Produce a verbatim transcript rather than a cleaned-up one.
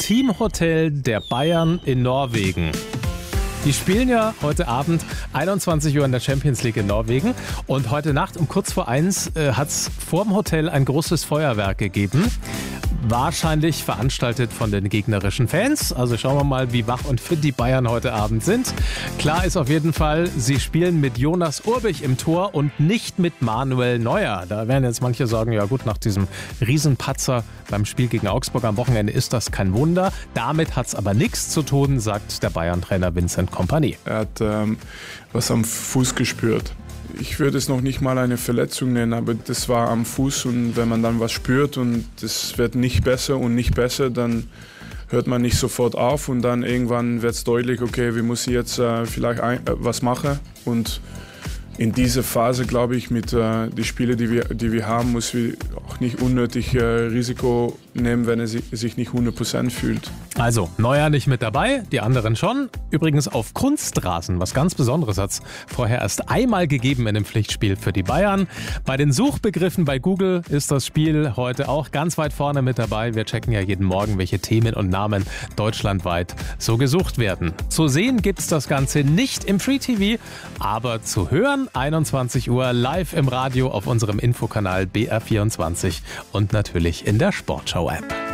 Teamhotel der Bayern in Norwegen. Die spielen ja heute Abend einundzwanzig Uhr in der Champions League in Norwegen. Und heute Nacht um kurz vor eins äh, hat es vorm Hotel ein großes Feuerwerk gegeben. Wahrscheinlich veranstaltet von den gegnerischen Fans. Also schauen wir mal, wie wach und fit die Bayern heute Abend sind. Klar ist auf jeden Fall, sie spielen mit Jonas Urbich im Tor und nicht mit Manuel Neuer. Da werden jetzt manche sagen, ja gut, nach diesem Riesenpatzer beim Spiel gegen Augsburg am Wochenende ist das kein Wunder. Damit hat es aber nichts zu tun, sagt der Bayern-Trainer Vincent Kompany. Er hat ähm, was am Fuß gespürt. Ich würde es noch nicht mal eine Verletzung nennen, aber das war am Fuß, und wenn man dann was spürt und es wird nicht besser und nicht besser, dann hört man nicht sofort auf und dann irgendwann wird es deutlich, okay, wir müssen jetzt äh, vielleicht ein, äh, was machen, und in dieser Phase, glaube ich, mit äh, den Spielen, die wir, die wir haben, muss wir auch nicht unnötig äh, Risiko nehmen, wenn er si- sich nicht hundert Prozent fühlt. Also, Neuer nicht mit dabei, die anderen schon. Übrigens auf Kunstrasen, was ganz Besonderes hat es vorher erst einmal gegeben in dem Pflichtspiel für die Bayern. Bei den Suchbegriffen bei Google ist das Spiel heute auch ganz weit vorne mit dabei. Wir checken ja jeden Morgen, welche Themen und Namen deutschlandweit so gesucht werden. Zu sehen gibt's das Ganze nicht im Free T V, aber zu hören einundzwanzig Uhr live im Radio auf unserem Infokanal B R vierundzwanzig und natürlich in der Sportschau-App.